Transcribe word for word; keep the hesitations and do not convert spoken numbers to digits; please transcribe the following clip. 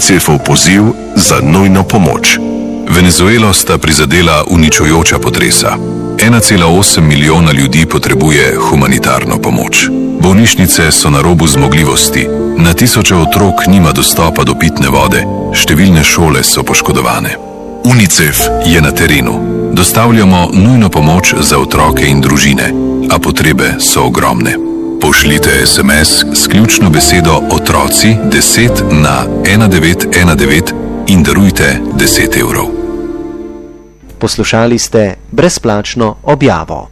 UNICEF-ov poziv za nujno pomoč. Venezuelo sta prizadela uničujoča potresa. ena cela osem milijona ljudi potrebuje humanitarno pomoč. Bolnišnice so na robu zmogljivosti, na tisoče otrok nima dostopa do pitne vode, številne šole so poškodovane. UNICEF je na terenu. Dostavljamo nujno pomoč za otroke in družine, a potrebe so ogromne. Pošljite es em es s ključno besedo otroci deset na ena devet ena devet in darujte deset evrov. Poslušali ste brezplačno objavo.